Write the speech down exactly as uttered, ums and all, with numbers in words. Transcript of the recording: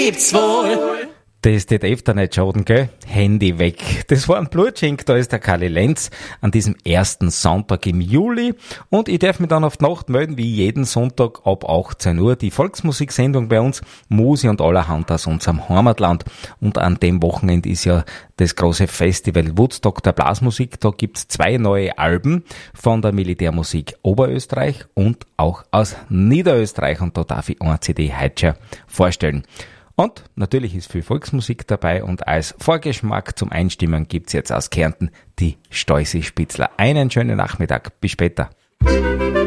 gibt's wohl. Das tät öfter nicht schaden, gell? Handy weg. Das war ein Blutschink, da ist der Kali Lenz an diesem ersten Sonntag im Juli und ich darf mich dann auf die Nacht melden, wie jeden Sonntag ab achtzehn Uhr, die Volksmusiksendung bei uns, Musi und allerhand aus unserem Heimatland. Und an dem Wochenende ist ja das große Festival Woodstock der Blasmusik. Da gibt's zwei neue Alben von der Militärmusik Oberösterreich und auch aus Niederösterreich und da darf ich eine C D heute schon vorstellen. Und natürlich ist viel Volksmusik dabei und als Vorgeschmack zum Einstimmen gibt's jetzt aus Kärnten die Steusi Spitzler. Einen schönen Nachmittag. Bis später.